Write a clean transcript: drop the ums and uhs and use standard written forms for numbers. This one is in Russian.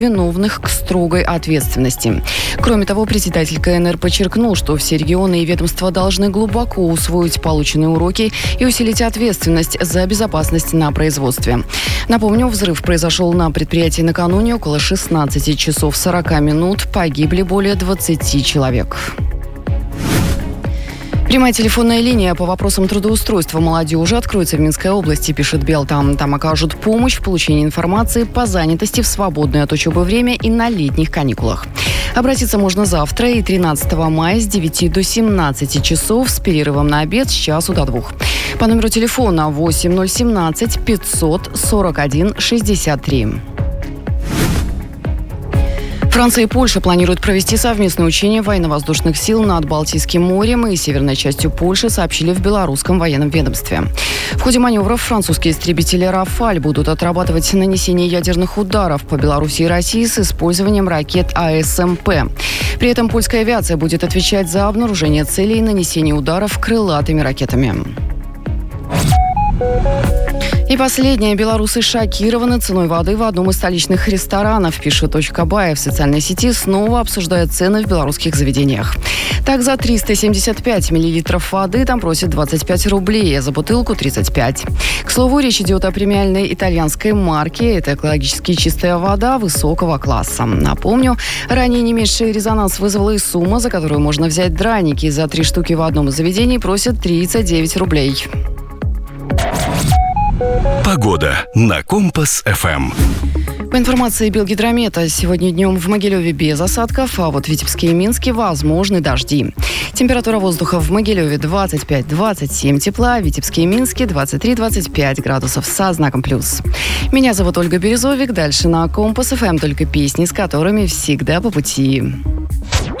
виновных к строгой ответственности. Кроме того, председатель КНР подчеркнул, что все регионы и ведомства должны глубоко усвоить полученные уроки и усилить ответственность за безопасность на производстве. Напомню, взрыв произошел на предприятии накануне около 16 часов 40 минут. Погибли более 20 человек. Прямая телефонная линия по вопросам трудоустройства молодежи откроется в Минской области, пишет Белта. Там окажут помощь в получении информации по занятости в свободное от учебы время и на летних каникулах. Обратиться можно завтра и 13 мая с 9 до 17 часов с перерывом на обед с часу до 2. По номеру телефона 8017 541 63. Франция и Польша планируют провести совместное учение военно-воздушных сил над Балтийским морем и северной частью Польши, сообщили в белорусском военном ведомстве. В ходе маневров французские истребители «Рафаль» будут отрабатывать нанесение ядерных ударов по Беларуси и России с использованием ракет АСМП. При этом польская авиация будет отвечать за обнаружение целей и нанесение ударов крылатыми ракетами. И последнее. Белорусы шокированы ценой воды в одном из столичных ресторанов, пишет .бай. В социальной сети снова обсуждают цены в белорусских заведениях. Так, за 375 миллилитров воды там просят 25 рублей, а за бутылку 35. К слову, речь идет о премиальной итальянской марке. Это экологически чистая вода высокого класса. Напомню, ранее не меньший резонанс вызвала и сумма, за которую можно взять драники. За 3 штуки в одном из заведений просят 39 рублей. Погода на Компас-ФМ. По информации Белгидромета, сегодня днем в Могилеве без осадков, а вот в Витебске и Минске возможны дожди. Температура воздуха в Могилеве 25-27 тепла, в Витебске и Минске 23-25 градусов со знаком плюс. Меня зовут Ольга Березовик. Дальше на Компас-ФМ только песни, с которыми всегда по пути.